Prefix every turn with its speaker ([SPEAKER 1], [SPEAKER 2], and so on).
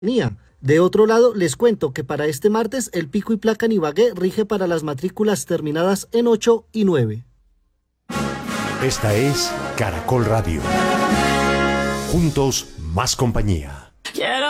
[SPEAKER 1] De otro lado, les cuento que para este martes el pico y placa en Ibagué rige para las matrículas terminadas en 8 y 9.
[SPEAKER 2] Esta es Caracol Radio. Juntos, más compañía.